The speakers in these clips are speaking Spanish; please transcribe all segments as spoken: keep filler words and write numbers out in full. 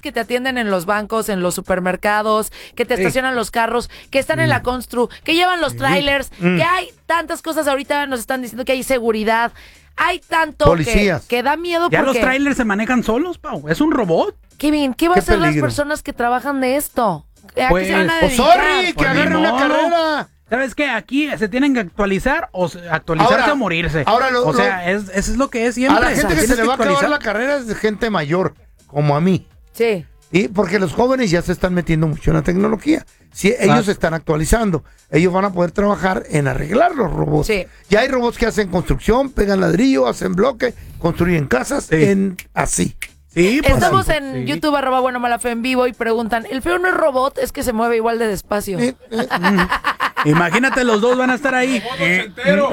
que te atienden en los bancos, en los supermercados, que te estacionan sí. los carros, que están mm. en la constru, que llevan los trailers, mm. que hay tantas cosas ahorita, nos están diciendo que hay seguridad. Hay tanto que, que da miedo ya porque... los trailers se manejan solos, Pau. Es un robot. Kevin, ¿qué va a hacer las personas que trabajan de esto? ¿A pues, qué se van a pues sorry, que agarren una carrera. ¿Sabes qué? Aquí se tienen que actualizar o actualizarse ahora, o morirse. Ahora lo, o sea, lo, es, eso es lo que es siempre. A la gente o sea, que se le va a acabar la carrera es de gente mayor, como a mí. Sí. Y porque los jóvenes ya se están metiendo mucho en la tecnología. Si ellos ah. se están actualizando, ellos van a poder trabajar en arreglar los robots. Sí. Ya hay robots que hacen construcción, pegan ladrillo, hacen bloque, construyen casas sí. en así. Sí, pues Estamos así. en sí. YouTube, arroba bueno mala fe en vivo y preguntan, ¿el feo no es robot? Es que se mueve igual de despacio. Eh, eh, Imagínate, los dos van a estar ahí. Eh,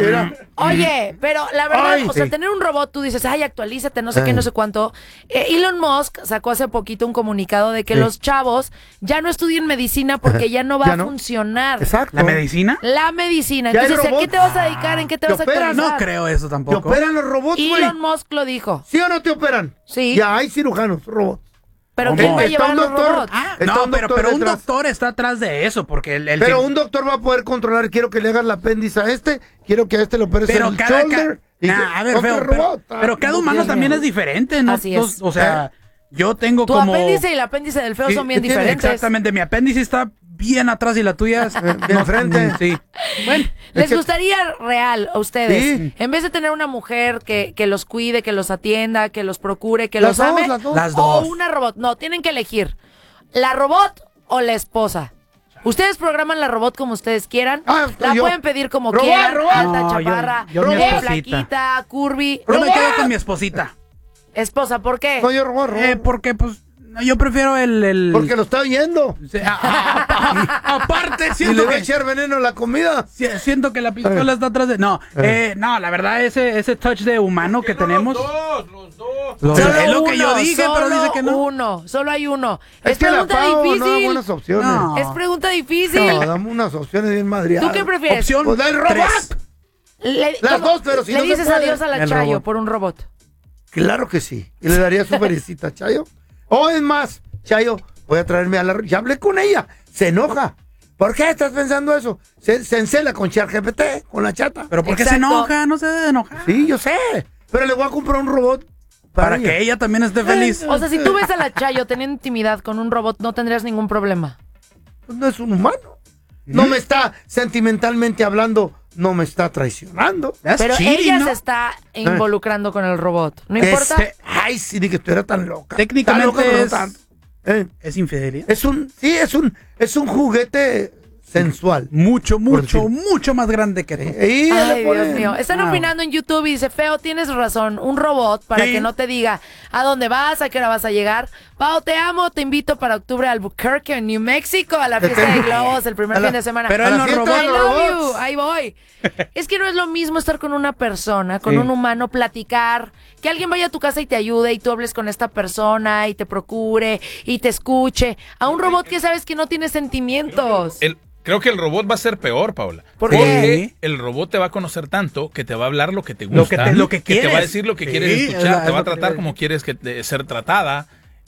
Oye, pero la verdad, ay, o sea, sí. tener un robot, tú dices, ay, actualízate, no sé ay. qué, no sé cuánto. Eh, Elon Musk sacó hace poquito un comunicado de que sí. los chavos ya no estudien medicina porque ya no va ya no. a funcionar. Exacto. ¿La medicina? La medicina. Entonces, ¿en qué te vas a dedicar? ¿En qué te, te vas operan? a actualizar? No creo eso tampoco. ¿Te operan los robots, güey? Elon Musk lo dijo. ¿Sí o no te operan? Sí. Ya hay cirujanos, robots. Pero ¿quién va a llevar los robots? Ah, no, un pero, pero un doctor está atrás de eso, porque el, el pero que... un doctor va a poder controlar, quiero que le hagas el apéndice a este, quiero que a este lo operes en el cada, shoulder. Ca... Nah, a ver, feo, pero, pero cada humano también es diferente, ¿no? Así es. O sea, yo tengo tu como... Tu apéndice y el apéndice del feo sí, son bien diferentes. Exactamente, mi apéndice está bien atrás y la tuya es de frente. Sí. Bueno, ¿les gustaría real a ustedes, sí. en vez de tener una mujer que, que los cuide, que los atienda, que los procure, que las los dos, ame, las dos. Las dos. o una robot? No, tienen que elegir la robot o la esposa. Ustedes programan la robot como ustedes quieran. Ah, la yo. pueden pedir como robot, quieran. Robot. Alta, no, chaparra, yo, yo eh, flaquita, curvy. Yo me quedo con mi esposita. Esposa, ¿por qué? No, yo robot, robot. Eh, porque pues yo prefiero el, el... Porque lo está oyendo. Sí, a, a, a, aparte, siento y le que... va a echar veneno a la comida. Siento que la pistola está atrás de... No, eh, no, la verdad, ese, ese touch de humano que tenemos... Los dos, los dos. Los, solo es lo uno, que yo dije, pero dice que no. uno, solo hay uno. Es, es que pregunta la Pau difícil. no da buenas opciones. No. Es pregunta difícil. No, dame unas opciones bien madriadas. ¿Tú qué prefieres? Opción pues da el robot. tres. Le, Las dos, pero si le no se dices puede. adiós a la El Chayo robot. por un robot. Claro que sí. Y le daría su felicita a Chayo. O es más, Chayo, voy a traerme a la... Ya hablé con ella. Se enoja. ¿Por qué estás pensando eso? Se, se encela con ChatGPT, con la chata. ¿Pero por qué Exacto. se enoja? No se debe enojar. Sí, yo sé. Pero le voy a comprar un robot para, Para ella. que ella también esté feliz. O sea, si tú ves a la Chayo teniendo intimidad con un robot, no tendrías ningún problema. Pues no es un humano. No me está sentimentalmente hablando, no me está traicionando. That's Pero cheating, ella ¿no? se está involucrando con el robot. ¿No importa? Este, ay, sí, ni que tú eras tan loca. Técnicamente Tan loca, pero no es- tanto. Eh, ¿Es infidelidad? es un, sí, es un, es un juguete sensual. Mucho, mucho, decir. mucho más grande que tú. Y Ay, le ponen- Dios mío. Están Wow. opinando en YouTube y dice, Feo, tienes razón. Un robot para Sí. que no te diga a dónde vas, a qué hora vas a llegar. Pau, te amo. Te invito para octubre a Albuquerque, en New Mexico, a la fiesta de globos el primer A la- fin de semana. pero A él la no fiesta robó. de I los love robots. you. Ahí voy. Es que no es lo mismo estar con una persona, con Sí. un humano, platicar, que alguien vaya a tu casa y te ayude y tú hables con esta persona y te procure y te escuche. A un robot que sabes que no tiene sentimientos. El, creo que el robot va a ser peor, Paula. ¿Por Porque qué? el robot te va a conocer tanto que te va a hablar lo que te gusta. Lo que te- lo que te va a quieres. decir lo que Sí, quieres es escuchar. la- te es va a lo que tratar te- como quieres que te- ser tratada.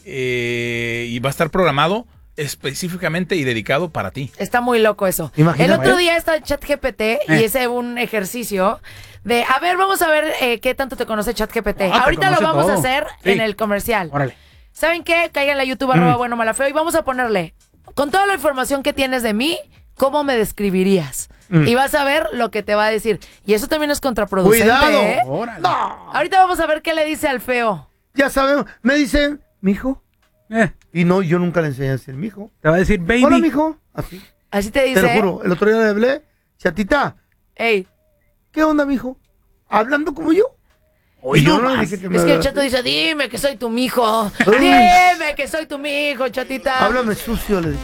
eh, y va a estar programado específicamente y dedicado para ti. Está muy loco eso. Imagínate. El otro día está ChatGPT y Eh. es un ejercicio de, a ver, vamos a ver eh, qué tanto te conoce ChatGPT. Ah, te Ahorita lo conoce vamos a todo. hacer Sí. en el comercial. Órale. ¿Saben qué? Caigan a YouTube, arroba bueno malafeo, y vamos a ponerle, con toda la información que tienes de mí, ¿cómo me describirías? Mm. Y vas a ver lo que te va a decir. Y eso también es contraproducente, Cuidado. ¿eh? Órale. No, Ahorita vamos a ver qué le dice al feo. ya sabemos. Me dicen, mijo. Eh, Y no, yo nunca le enseñé a decir mijo. te va a decir, baby. Hola, mijo. Así. Así te Te dice. lo juro. El otro día le hablé. Chatita, Ey, ¿qué onda, mijo? ¿Hablando como yo? Hoy Y yo no no le más. dije que me es que el hablara. chato dice, dime que soy tu mijo. Uy. Dime que soy tu mijo, chatita. Háblame sucio, le dije.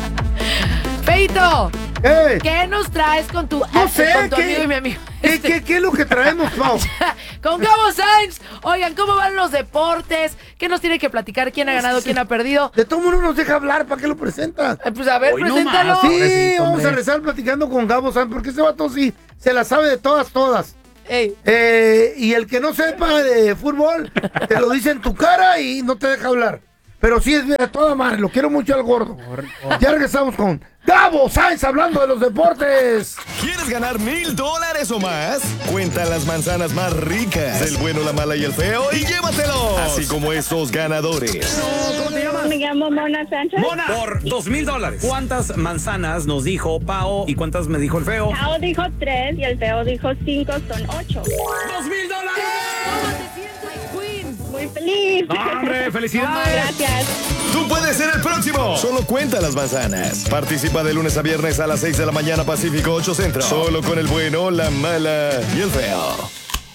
Feito, ¡Eh! ¿qué nos traes con tu, No sé, con tu ¿qué- amigo y mi amigo? ¿Qué, Este, qué, qué es lo que traemos, Pau? Con Gabo Sainz. Oigan, ¿cómo van los deportes? ¿Qué nos tiene que platicar? ¿Quién ha ganado? ¿Quién ha perdido? De todo mundo nos deja hablar, ¿para qué lo presentas? Eh, Pues a ver, Hoy no preséntalo. más, Sí, pobrecito, vamos hombre. a rezar platicando con Gabo, ¿saben? Porque ese vato sí se la sabe de todas, todas. Ey, Eh, y el que no sepa de fútbol, te lo dice en tu cara y no te deja hablar. Pero sí es de toda madre, lo quiero mucho al gordo. Ya regresamos con Gabo Sáenz hablando de los deportes. ¿Quieres ganar mil dólares o más? Cuenta las manzanas más ricas del bueno, la mala y el feo y llévatelos. Así como estos ganadores. ¿Cómo te llamas? Me llamo Mona Sánchez. Mona, por dos mil dólares. ¿Cuántas manzanas nos dijo Pao y cuántas me dijo el feo? Pao dijo tres y el feo dijo cinco, son ocho. ¡Dos mil dólares! ¿Cómo te sientes, Queen? Muy feliz. No, hombre, felicidades. Gracias. Tú puedes ser el próximo. Solo cuenta las manzanas. Participa de lunes a viernes a las seis de la mañana Pacífico, ocho Centro. Solo con el bueno, la mala y el feo.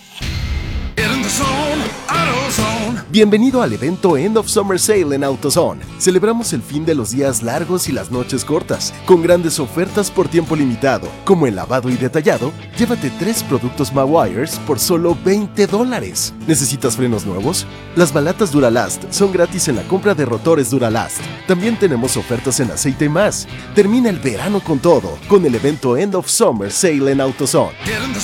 Bienvenido al evento End of Summer Sale en AutoZone. Celebramos el fin de los días largos y las noches cortas, con grandes ofertas por tiempo limitado, como el lavado y detallado. Llévate tres productos Mawires por solo veinte dólares. ¿Necesitas frenos nuevos? Las balatas Duralast son gratis en la compra de rotores Duralast. También tenemos ofertas en aceite y más. Termina el verano con todo, con el evento End of Summer Sale en AutoZone.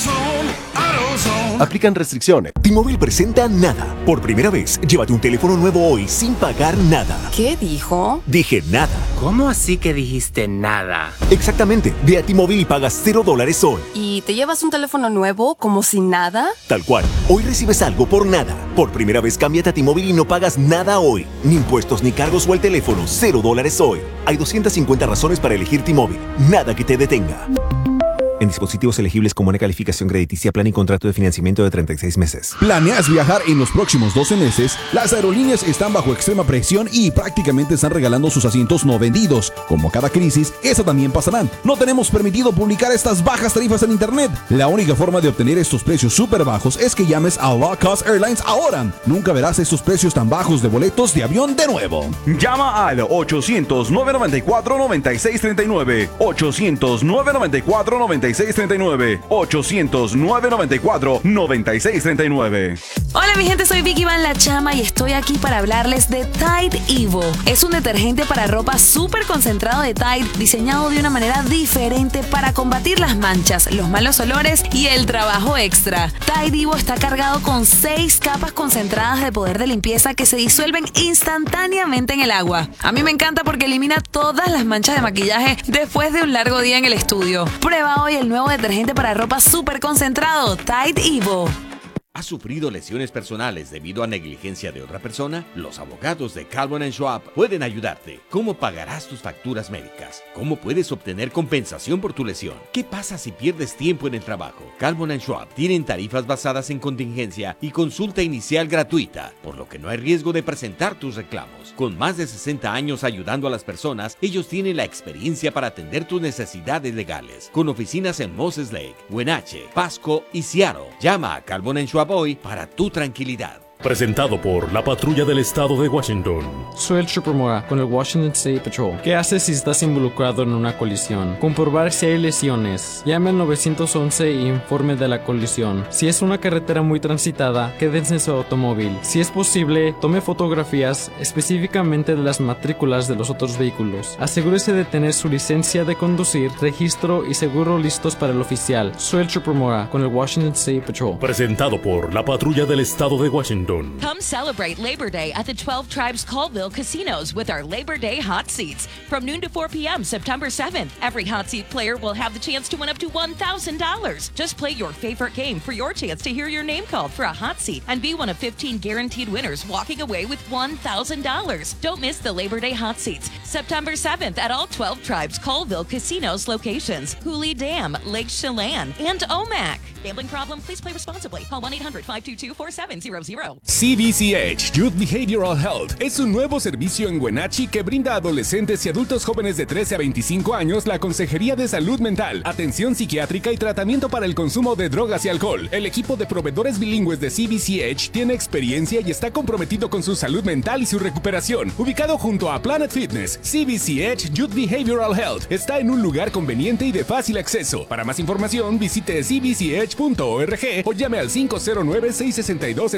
Aplican restricciones. T-Mobile presenta Nada. Por primera vez, llévate un teléfono nuevo hoy sin pagar nada. ¿Qué dijo? Dije nada. ¿Cómo así que dijiste nada? Exactamente. Ve a T-Mobile y pagas cero dólares hoy. ¿Y te llevas un teléfono nuevo como si nada? Tal cual. Hoy recibes algo por nada. Por primera vez, cámbiate a T-Mobile y no pagas nada hoy. Ni impuestos ni cargos o el teléfono. Cero dólares hoy. Hay doscientas cincuenta razones para elegir T-Mobile. Nada que te detenga. En dispositivos elegibles con buena calificación crediticia, plan y contrato de financiamiento de treinta y seis meses. ¿Planeas viajar en los próximos doce meses? Las aerolíneas están bajo extrema presión y prácticamente están regalando sus asientos no vendidos. Como cada crisis, esa también pasarán. No tenemos permitido publicar estas bajas tarifas en internet. La única forma de obtener estos precios súper bajos es que llames a Low Cost Airlines ahora. Nunca verás estos precios tan bajos de boletos de avión de nuevo. Llama al ochocientos, nueve noventa y cuatro, noventa y seis treinta y nueve. ochocientos, nueve noventa y cuatro, noventa y seis treinta y nueve. ochocientos, nueve noventa y cuatro, noventa y seis treinta y nueve. Hola mi gente, soy Vicky Van La Chama y estoy aquí para hablarles de Tide Evo. Es un detergente para ropa súper concentrado de Tide, diseñado de una manera diferente para combatir las manchas, los malos olores y el trabajo extra. Tide Evo está cargado con seis capas concentradas de poder de limpieza que se disuelven instantáneamente en el agua. A mí me encanta porque elimina todas las manchas de maquillaje después de un largo día en el estudio. Prueba hoy el nuevo detergente para ropa súper concentrado, Tide Evo. ¿Has sufrido lesiones personales debido a negligencia de otra persona? Los abogados de Calvin and Schwab pueden ayudarte. ¿Cómo pagarás tus facturas médicas? ¿Cómo puedes obtener compensación por tu lesión? ¿Qué pasa si pierdes tiempo en el trabajo? Calvin and Schwab tienen tarifas basadas en contingencia y consulta inicial gratuita, por lo que no hay riesgo de presentar tus reclamos. Con más de sesenta años ayudando a las personas, ellos tienen la experiencia para atender tus necesidades legales. Con oficinas en Moses Lake, Wenatchee, Pasco y Seattle. Llama a Calvin and Schwab hoy para tu tranquilidad. Presentado por la Patrulla del Estado de Washington. Soy el Trooper Mora con el Washington State Patrol. ¿Qué haces si estás involucrado en una colisión? Comprobar si hay lesiones. Llame al nueve once e informe de la colisión. Si es una carretera muy transitada, quédense en su automóvil. Si es posible, tome fotografías específicamente de las matrículas de los otros vehículos. Asegúrese de tener su licencia de conducir, registro y seguro listos para el oficial. Soy el Trooper Mora con el Washington State Patrol. Presentado por la Patrulla del Estado de Washington. Come celebrate Labor Day at the twelve Tribes Colville Casinos with our Labor Day hot seats. From noon to four p.m. September seventh, every hot seat player will have the chance to win up to one thousand dollars. Just play your favorite game for your chance to hear your name called for a hot seat and be one of fifteen guaranteed winners walking away with one thousand dollars. Don't miss the Labor Day hot seats. September seventh at all twelve Tribes Colville Casinos locations. Hooley Dam, Lake Chelan, and Omak. Gambling problem? Please play responsibly. Call one eight hundred, five two two, four seven zero zero. C B C H Youth Behavioral Health es un nuevo servicio en Wenatchee que brinda a adolescentes y adultos jóvenes de trece a veinticinco años la consejería de salud mental, atención psiquiátrica y tratamiento para el consumo de drogas y alcohol. El equipo de proveedores bilingües de C B C H tiene experiencia y está comprometido con su salud mental y su recuperación. Ubicado junto a Planet Fitness, C B C H Youth Behavioral Health está en un lugar conveniente y de fácil acceso. Para más información, visite c b c h punto org o llame al cinco cero nueve, seis seis dos, seis cero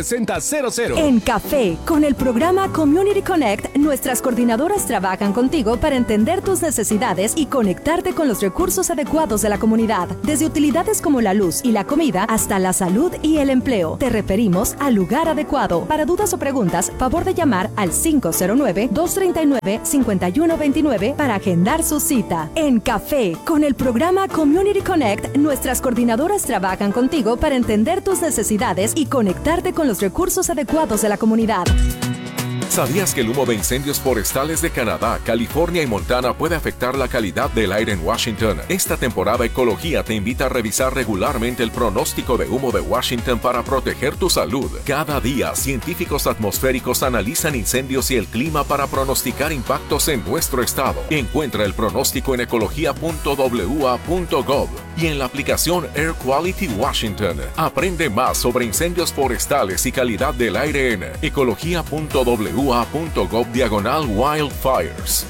cero cero. En Café, con el programa Community Connect, nuestras coordinadoras trabajan contigo para entender tus necesidades y conectarte con los recursos adecuados de la comunidad. Desde utilidades como la luz y la comida hasta la salud y el empleo. Te referimos al lugar adecuado. Para dudas o preguntas, favor de llamar al cinco cero nueve, dos tres nueve, cinco uno dos nueve para agendar su cita. En Café, con el programa Community Connect, nuestras coordinadoras trabajan contigo para entender tus necesidades y conectarte con los recursos adecuados de la comunidad. ¿Sabías que el humo de incendios forestales de Canadá, California y Montana puede afectar la calidad del aire en Washington? Esta temporada Ecología te invita a revisar regularmente el pronóstico de humo de Washington para proteger tu salud. Cada día, científicos atmosféricos analizan incendios y el clima para pronosticar impactos en nuestro estado. Encuentra el pronóstico en ecología punto w a punto gov y en la aplicación Air Quality Washington. Aprende más sobre incendios forestales y calidad del aire en ecología punto w a punto gov diagonal wildfires.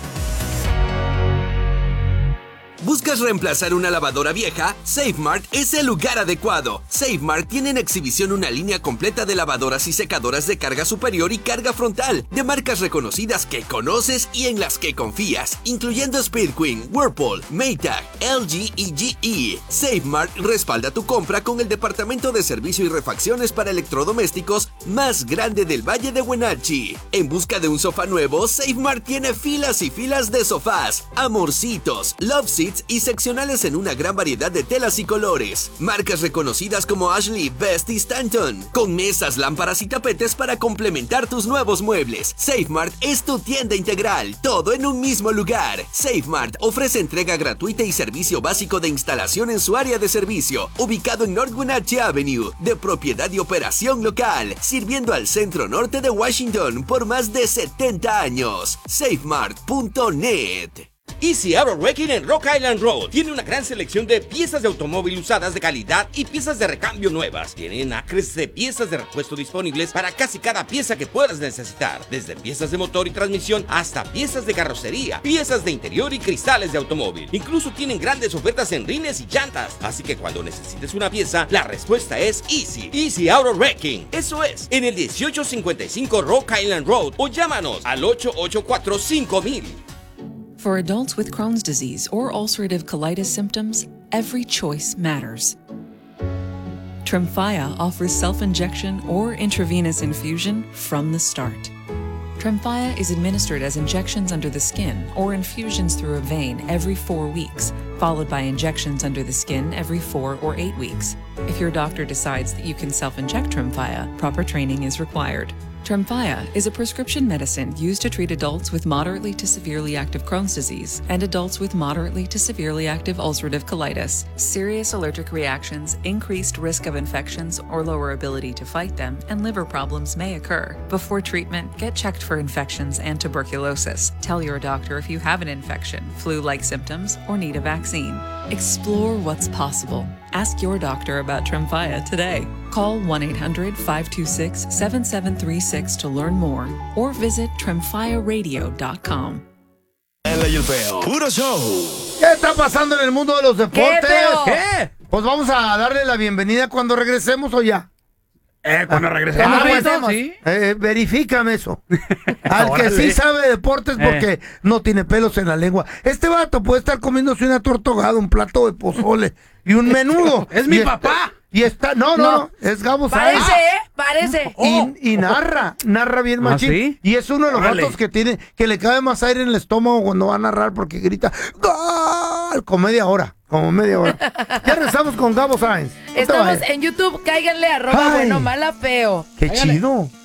¿Buscas reemplazar una lavadora vieja? SafeMart es el lugar adecuado. SafeMart tiene en exhibición una línea completa de lavadoras y secadoras de carga superior y carga frontal, de marcas reconocidas que conoces y en las que confías, incluyendo Speed Queen, Whirlpool, Maytag, L G y G E. SafeMart respalda tu compra con el departamento de servicio y refacciones para electrodomésticos más grande del Valle de Wenatchee. En busca de un sofá nuevo, SafeMart tiene filas y filas de sofás, amorcitos, love seats y seccionales en una gran variedad de telas y colores. Marcas reconocidas como Ashley, Best y Stanton, con mesas, lámparas y tapetes para complementar tus nuevos muebles. SafeMart es tu tienda integral, todo en un mismo lugar. SafeMart ofrece entrega gratuita y servicio básico de instalación en su área de servicio, ubicado en North Wenatchee Avenue, de propiedad y operación local, sirviendo al centro norte de Washington por más de setenta años. safemart punto net. Easy Auto Wrecking en Rock Island Road tiene una gran selección de piezas de automóvil usadas de calidad y piezas de recambio nuevas. Tienen acres de piezas de repuesto disponibles para casi cada pieza que puedas necesitar, desde piezas de motor y transmisión hasta piezas de carrocería, piezas de interior y cristales de automóvil. Incluso tienen grandes ofertas en rines y llantas, así que cuando necesites una pieza, la respuesta es Easy. Easy Auto Wrecking. Eso es, en el dieciocho cincuenta y cinco Rock Island Road o llámanos al ocho ocho cuatro cinco mil. For adults with Crohn's disease or ulcerative colitis symptoms, every choice matters. Tremfya offers self-injection or intravenous infusion from the start. Tremfya is administered as injections under the skin or infusions through a vein every four weeks, followed by injections under the skin every four or eight weeks. If your doctor decides that you can self-inject Tremfya, proper training is required. Tremfya is a prescription medicine used to treat adults with moderately to severely active Crohn's disease and adults with moderately to severely active ulcerative colitis. Serious allergic reactions, increased risk of infections or lower ability to fight them, and liver problems may occur. Before treatment, get checked for infections and tuberculosis. Tell your doctor if you have an infection, flu-like symptoms, or need a vaccine. Explore what's possible. Ask your doctor about Tremfya today. Call one eight hundred, five two six, seven seven three six to learn more or visit tremfya radio dot com. Puro show. ¿Qué está pasando en el mundo de los deportes? ¿Qué? ¿Qué? Pues vamos a darle la bienvenida cuando regresemos o ya. Eh, cuando ah, regresemos. ¿cuándo regresemos? ¿Sí? Eh, verifícame eso. Al que sí sabe de deportes porque eh. no tiene pelos en la lengua. Este vato puede estar comiéndose una torta ahogada, un plato de pozole y un menudo. ¡Es mi papá! Y está, no, no, no, es Gabo Sáenz. Parece, ¿eh? Parece. Y, y narra, narra bien machín. ¿Ah, sí? Y es uno de los vatos que tiene, que le cabe más aire en el estómago cuando va a narrar porque grita ¡gol! Como media hora, como media hora. Ya regresamos con Gabo Sáenz. Estamos en YouTube, cáiganle arroba bueno, mala, feo. ¡Qué Cáiganle. chido!